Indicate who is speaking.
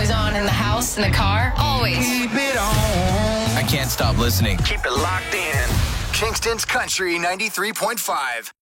Speaker 1: always on in the house, in the car, always.
Speaker 2: Keep it on.
Speaker 3: I can't stop listening.
Speaker 2: Keep it locked in. Kingston's Country 93.5.